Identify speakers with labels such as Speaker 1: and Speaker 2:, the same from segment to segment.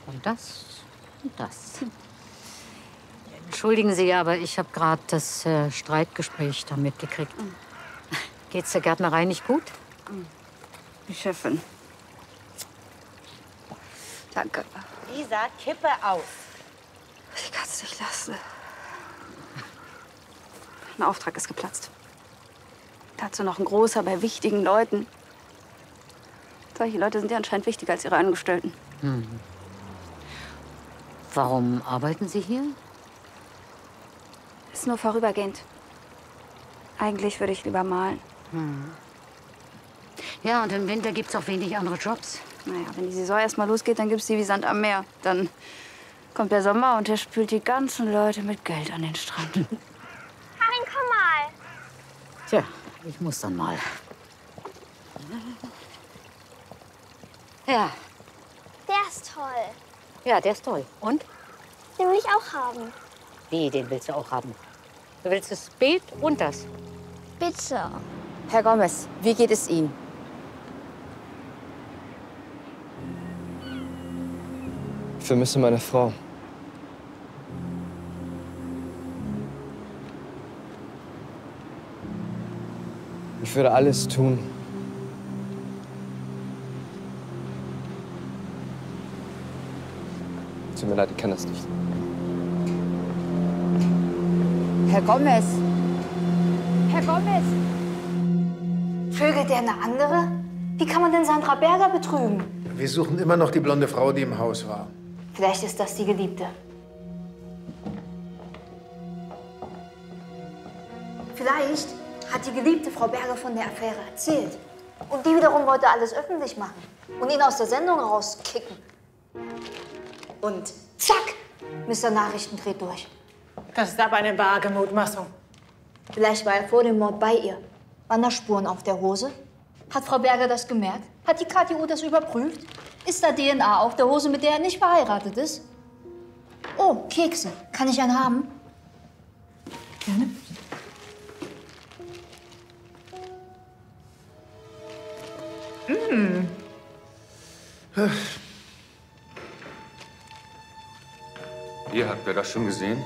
Speaker 1: Und das und das. Entschuldigen Sie, aber ich habe gerade das Streitgespräch da mitgekriegt. Geht's der Gärtnerei nicht gut?
Speaker 2: Die Chefin. Danke.
Speaker 1: Lisa, Kippe aus.
Speaker 2: Ich kann es nicht lassen. Ein Auftrag ist geplatzt. Dazu noch ein großer bei wichtigen Leuten. Solche Leute sind ja anscheinend wichtiger als ihre Angestellten.
Speaker 1: Warum arbeiten Sie hier?
Speaker 2: Ist nur vorübergehend. Eigentlich würde ich lieber malen.
Speaker 1: Ja, und im Winter gibt's auch wenig andere Jobs.
Speaker 2: Naja, wenn die Saison erst mal losgeht, dann gibt's die wie Sand am Meer. Dann kommt der Sommer und der spült die ganzen Leute mit Geld an den Strand.
Speaker 3: Karin, komm mal.
Speaker 1: Tja, ich muss dann mal. Ja,
Speaker 3: Der ist toll.
Speaker 1: ja, der ist toll. Und?
Speaker 3: Den will ich auch haben.
Speaker 1: Wie, den willst du auch haben? Du willst das Bild und das?
Speaker 3: Bitte.
Speaker 2: Herr Gomez, wie geht es Ihnen?
Speaker 4: Ich vermisse meine Frau. Ich würde alles tun. Tut mir leid, ich kann das nicht.
Speaker 2: Herr Gomez.
Speaker 5: Herr Gomez! Vögelt der eine andere? Wie kann man denn Sandra Berger betrügen?
Speaker 6: Wir suchen immer noch die blonde Frau, die im Haus war.
Speaker 5: Vielleicht ist das die Geliebte. Vielleicht hat die geliebte Frau Berger von der Affäre erzählt. Und die wiederum wollte alles öffentlich machen und ihn aus der Sendung rauskicken. Und zack, Mr. Nachrichten dreht durch.
Speaker 7: Das ist aber eine vage Mutmaßung.
Speaker 5: Vielleicht war er vor dem Mord bei ihr. Waren da Spuren auf der Hose? Hat Frau Berger das gemerkt? Hat die KTU das überprüft? Ist da DNA auf der Hose, mit der er nicht verheiratet ist? Oh, Kekse. Kann ich einen haben?
Speaker 7: Gerne.
Speaker 8: Ihr habt ihr das schon gesehen?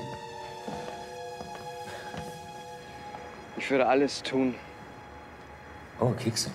Speaker 4: Ich würde alles tun.
Speaker 8: Oh, Kekse.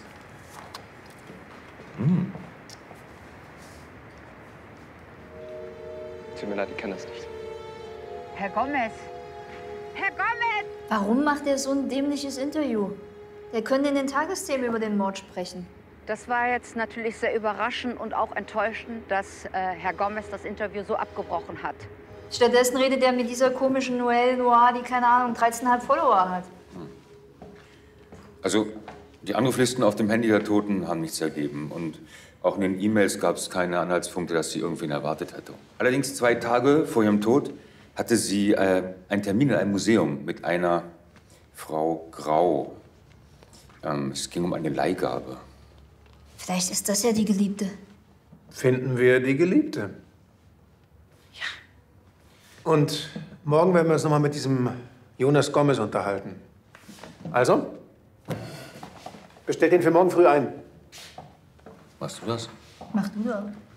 Speaker 4: Tut mir leid, ich kann das nicht.
Speaker 2: Herr Gomez. Herr Gomez!
Speaker 5: Warum macht er so ein dämliches Interview? Der könnte in den Tagesthemen über den Mord sprechen.
Speaker 2: Das war jetzt natürlich sehr überraschend und auch enttäuschend, dass Herr Gomez das Interview so abgebrochen hat.
Speaker 5: Stattdessen redet er mit dieser komischen Noelle Noir, die, keine Ahnung, 13,5 Follower hat.
Speaker 8: Also, die Anruflisten auf dem Handy der Toten haben nichts ergeben. Und auch in den E-Mails gab es keine Anhaltspunkte, dass sie irgendwen erwartet hätte. Allerdings 2 Tage vor ihrem Tod hatte sie einen Termin in einem Museum mit einer Frau Grau. Es ging um eine Leihgabe.
Speaker 5: Vielleicht ist das ja die Geliebte.
Speaker 6: Finden wir die Geliebte. Ja. Und morgen werden wir uns noch mal mit diesem Jonas Gomez unterhalten. Also, bestellt den für morgen früh ein.
Speaker 8: Machst du das?
Speaker 5: Mach du doch.